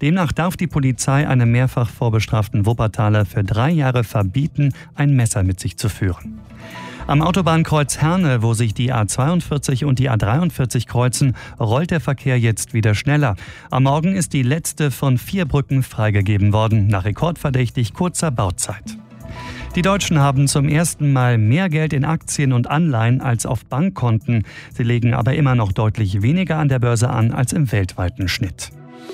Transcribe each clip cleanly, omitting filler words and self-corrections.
Demnach darf die Polizei einem mehrfach vorbestraften Wuppertaler für 3 Jahre verbieten, ein Messer mit sich zu führen. Am Autobahnkreuz Herne, wo sich die A42 und die A43 kreuzen, rollt der Verkehr jetzt wieder schneller. Am Morgen ist die letzte von 4 Brücken freigegeben worden, nach rekordverdächtig kurzer Bauzeit. Die Deutschen haben zum ersten Mal mehr Geld in Aktien und Anleihen als auf Bankkonten. Sie legen aber immer noch deutlich weniger an der Börse an als im weltweiten Schnitt.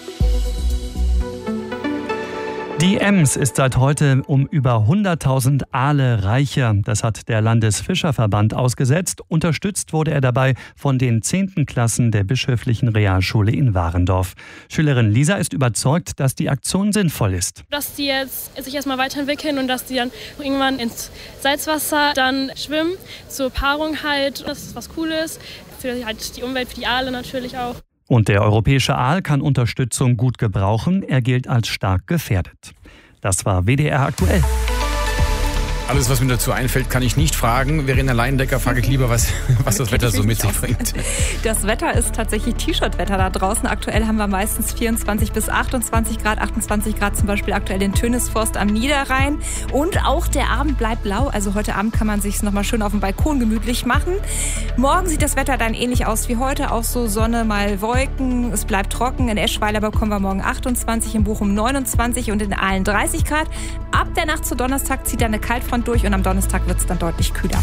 Die Ems ist seit heute um über 100.000 Aale reicher. Das hat der Landesfischerverband ausgesetzt. Unterstützt wurde er dabei von den 10. Klassen der Bischöflichen Realschule in Warendorf. Schülerin Lisa ist überzeugt, dass die Aktion sinnvoll ist. Dass die jetzt sich erstmal weiterentwickeln und dass die dann irgendwann ins Salzwasser dann schwimmen, zur Paarung halt. Das ist was Cooles, für halt die Umwelt, für die Aale natürlich auch. Und der europäische Aal kann Unterstützung gut gebrauchen. Er gilt als stark gefährdet. Das war WDR aktuell. Alles, was mir dazu einfällt, kann ich nicht fragen. Verena Leindecker, frage ich lieber, was das Wetter so mit sich bringt. Das Wetter ist tatsächlich T-Shirt-Wetter da draußen. Aktuell haben wir meistens 24 bis 28 Grad. 28 Grad zum Beispiel aktuell in Tönisforst am Niederrhein. Und auch der Abend bleibt blau. Also heute Abend kann man sich nochmal schön auf dem Balkon gemütlich machen. Morgen sieht das Wetter dann ähnlich aus wie heute. Auch so Sonne, mal Wolken. Es bleibt trocken. In Eschweiler bekommen wir morgen 28, in Bochum 29 und in Aalen 30 Grad. Ab der Nacht zu Donnerstag zieht dann eine Kaltfront durch und am Donnerstag wird es dann deutlich kühler.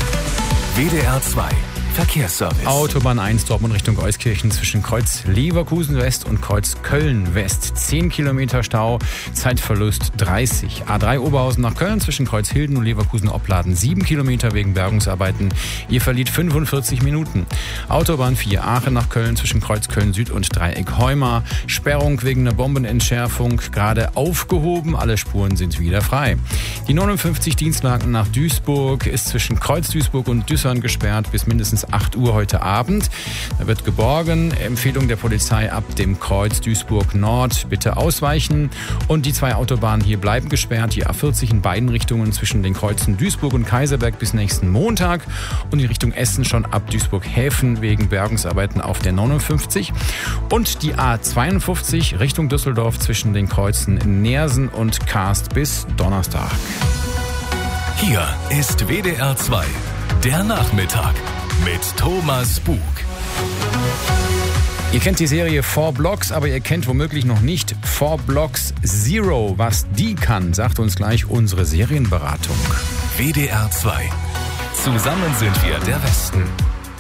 WDR 2 Verkehrsservice. Autobahn 1 Dortmund Richtung Euskirchen zwischen Kreuz Leverkusen West und Kreuz Köln West. 10 Kilometer Stau, Zeitverlust 30. A3 Oberhausen nach Köln zwischen Kreuz Hilden und Leverkusen Opladen 7 Kilometer wegen Bergungsarbeiten. Ihr verliert 45 Minuten. Autobahn 4 Aachen nach Köln zwischen Kreuz Köln Süd und Dreieck Heumar. Sperrung wegen einer Bombenentschärfung gerade aufgehoben. Alle Spuren sind wieder frei. Die 59 Dienstlaken nach Duisburg ist zwischen Kreuz Duisburg und Düssern gesperrt bis mindestens 8 Uhr heute Abend. Da wird geborgen. Empfehlung der Polizei ab dem Kreuz Duisburg Nord. Bitte ausweichen. Und die 2 Autobahnen hier bleiben gesperrt. Die A40 in beiden Richtungen zwischen den Kreuzen Duisburg und Kaiserberg bis nächsten Montag. Und die Richtung Essen schon ab Duisburg-Häfen wegen Bergungsarbeiten auf der 59. Und die A52 Richtung Düsseldorf zwischen den Kreuzen Neersen und Karst bis Donnerstag. Hier ist WDR 2, der Nachmittag mit Thomas Bug. Ihr kennt die Serie 4 Blocks, aber ihr kennt womöglich noch nicht 4 Blocks Zero. Was die kann, sagt uns gleich unsere Serienberatung. WDR 2. Zusammen sind wir der Westen.